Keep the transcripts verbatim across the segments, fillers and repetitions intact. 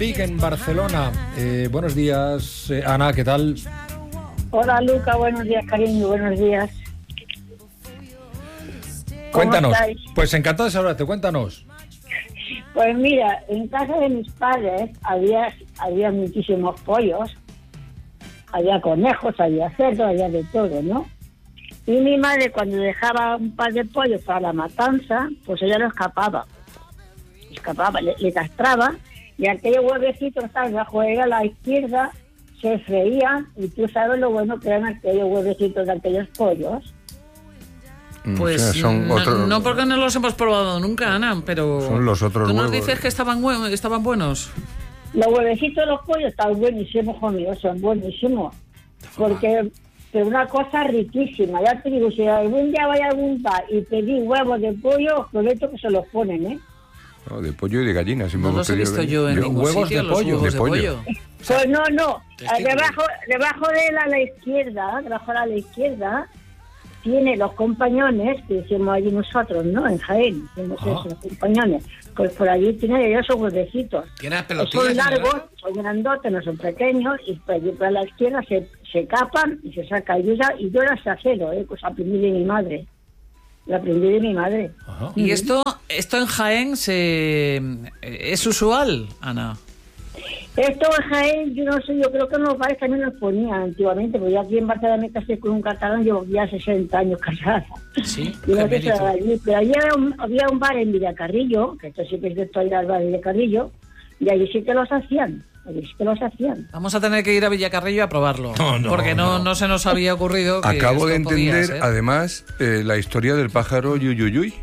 Vic, en Barcelona. Eh, buenos días, eh, Ana, ¿qué tal? Hola, Luca, buenos días, cariño, buenos días. Cuéntanos. Pues encantado de saludarte, cuéntanos. Pues mira, en casa de mis padres había, había muchísimos pollos, había conejos, había cerdos, había de todo, ¿no? Y mi madre, cuando dejaba un par de pollos para la matanza, pues ella lo escapaba. Escapaba, le, le castraba, y aquellos huevecitos estaban bajo ella a la izquierda, se freían, y tú sabes lo bueno que eran aquellos huevecitos de aquellos pollos. Pues o sea, son no, otros... no porque no los hemos probado nunca, Ana, pero son los otros tú nos huevos. dices que estaban, hue- estaban buenos. Los huevecitos de los pollos están buenísimos, conmigo, son buenísimos. Porque es una cosa riquísima. Ya te digo, si algún día vaya a algún bar y pedí huevos de pollo, os prometo que se los ponen, ¿eh? No, de pollo y de gallina. Si No los he visto yo en Yo, ningún huevos sitio, de los pollo, huevos de de pollo. pollo. Pues no, no. Testículos. Debajo, debajo de él a la izquierda, debajo a la izquierda, tiene los compañones, que decimos allí nosotros, ¿no? En Jaén, decimos Ah. eso, los compañones. Pues por allí tiene esos huevecitos. ¿Tienes pelotillas? Son en el largos, brazo? son grandotes, no son pequeños, y por allí por la izquierda se, se capan y se saca ayuda, y yo las acero, ¿eh? Pues aprendí de mi madre. Lo aprendí de mi madre. Ajá. ¿Y esto, esto en Jaén se es usual, Ana? Esto en Jaén, yo no sé, yo creo que en los bares también los ponían antiguamente, porque yo aquí en Barcelona me casé con un catalán, llevo ya sesenta años casada. Sí, Y no qué sé si era mérito. allí, pero allí había un, había un bar en Villacarrillo, que esto sí que es de toda el bar de Villacarrillo, y allí sí que los hacían, allí sí que los hacían. Vamos a tener que ir a Villacarrillo a probarlo. No, no, porque no, no. no se nos había ocurrido que Acabo de esto podía entender, ser. además, eh, la historia del pájaro Yuyuyuy.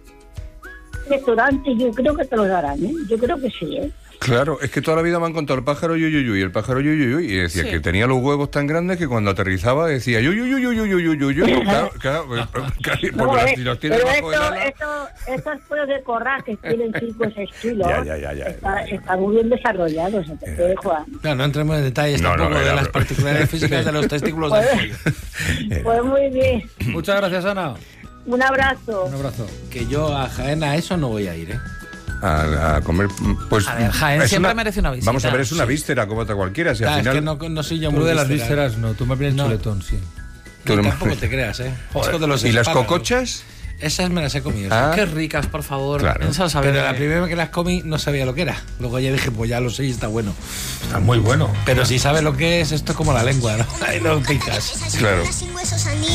Restaurante, yo creo que te los darán, ¿eh? Yo creo que sí, ¿eh? Claro, es que toda la vida me han contado el pájaro Yuyuyuy, el pájaro Yuyuyuy, y decía Sí. que tenía los huevos tan grandes que cuando aterrizaba decía Yuyuyuyuyuyuyuyuy. Claro, claro, claro, No, porque eh, los, si los tienes pero bajo el esto, ala... esto, estos pollos de corral que tienen cinco o seis kilos, Ya, ya, ya, ya. está, están muy bien desarrollados, ¿eh? Te dejo, Juan. Claro, no entremos en detalles No, tampoco no, de era, las pero- particularidades físicas de los testículos del pollo. Pues muy bien, Muchas gracias, Ana. un abrazo. Un abrazo. Que yo a Jaén a eso no voy a ir, ¿eh? A, a comer, pues... A ver, Jaén es siempre merece una visita. Vamos a ver, es una Sí. víscera como otra cualquiera. Si Claro, al final... es que no, no soy yo Tú muy de las vísceras. vísceras no, tú me vienes No. chuletón, sí. Tú Ni no me- tampoco te creas, ¿eh? Joder. Esto de los ¿Y las espárragos. cocochas? Esas me las he comido. Ah. Qué ricas, por favor. Claro. Esas a ver, Pero la eh, primera vez que las comí no sabía lo que era. Luego ya dije, pues ya lo sé y está bueno. Está muy bueno. Pero si sabes lo que es, esto es como la lengua, ¿no? Ahí lo picas. Claro. Sin huesos,